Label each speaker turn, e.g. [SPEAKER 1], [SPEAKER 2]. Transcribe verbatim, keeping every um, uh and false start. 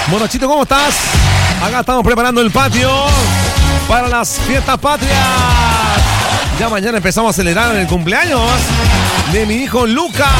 [SPEAKER 1] Monochito, ¿cómo estás? Acá estamos preparando el patio para las fiestas patrias. Ya mañana empezamos a acelerar en el cumpleaños de mi hijo Lucas.